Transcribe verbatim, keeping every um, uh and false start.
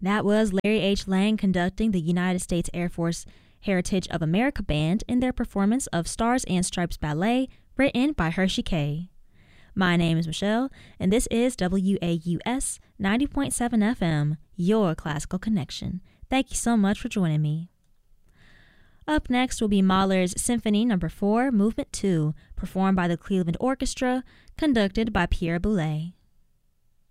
That was Larry H. Lang conducting the United States Air Force Heritage of America Band in their performance of Stars and Stripes Ballet, written by Hershey K. My name is Michelle, and this is W A U S ninety point seven F M, your classical connection. Thank you so much for joining me. Up next will be Mahler's Symphony Number four, Movement two, performed by the Cleveland Orchestra, conducted by Pierre Boulez.